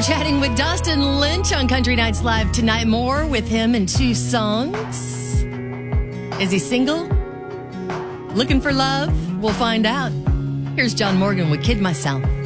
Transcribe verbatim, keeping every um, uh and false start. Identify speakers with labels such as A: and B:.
A: We're chatting with Dustin Lynch on Country Nights Live tonight. More with him in two songs. Is he single? Looking for love? We'll find out. Here's John Morgan with Kid Myself.